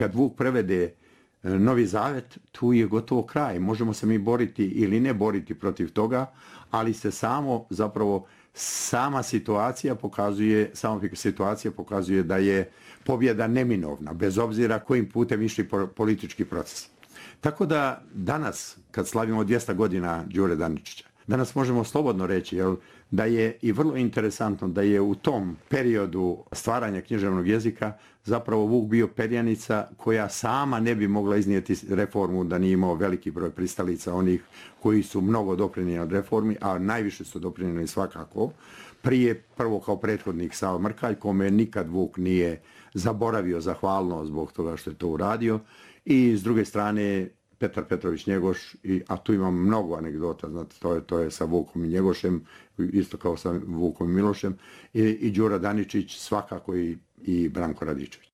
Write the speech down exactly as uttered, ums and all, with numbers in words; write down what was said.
Kad Vuk prevede Novi Zavet, tu je gotovo kraj. Možemo se mi boriti ili ne boriti protiv toga, ali se samo zapravo sama situacija pokazuje, sama situacija pokazuje da je pobjeda neminovna, bez obzira kojim putem išli politički proces. Tako da danas, kad slavimo dvjesto godina Đure Daničića, danas možemo slobodno reći jel, da je i vrlo interesantno da je u tom periodu stvaranja književnog jezika zapravo Vuk bio perjanica koja sama ne bi mogla iznijeti reformu da nije imao veliki broj pristalica onih koji su mnogo doprinijeli reformi, a najviše su doprinijeli svakako. Prije, prvo kao prethodnik Sava Mrkalj, kome nikad Vuk nije zaboravio zahvalnost zbog toga što je to uradio, i s druge strane Petar Petrović Njegoš, i, a tu imam mnogo anegdota, znate, to je, to je sa Vukom i Njegošem, isto kao sa Vukom i Milošem, i, i Đura Daničić svakako i, i Branko Radičević.